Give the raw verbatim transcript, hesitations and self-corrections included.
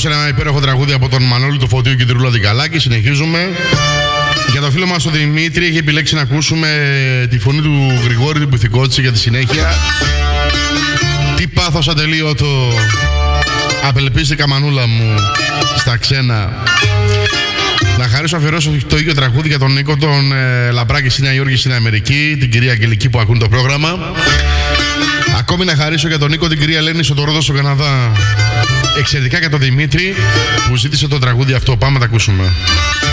Ακούσαμε ένα υπέροχο τραγούδι από τον Μανώλη του Φωτίου και την Ρούλα Δικαλάκη. Συνεχίζουμε. Για το φίλο μας τον Δημήτρη έχει επιλέξει να ακούσουμε τη φωνή του Γρηγόρη του Πυθικότσι για τη συνέχεια. Τι πάθος ατελείωτο, απελπίστηκα μανούλα μου στα ξένα. Να χαρίσω αφιερώσω το ίδιο τραγούδι για τον Νίκο, τον ε, Λαμπράκη Σίνα Γιώργη στην Αμερική, την κυρία Αγγελική που ακούν το πρόγραμμα. Ακόμη να χαρίσω για τον Νίκο, την κυρία Ελένη στο Τορόδο στο Καναδά. Εξαιρετικά για τον Δημήτρη που ζήτησε το τραγούδι αυτό. Πάμε να τα ακούσουμε.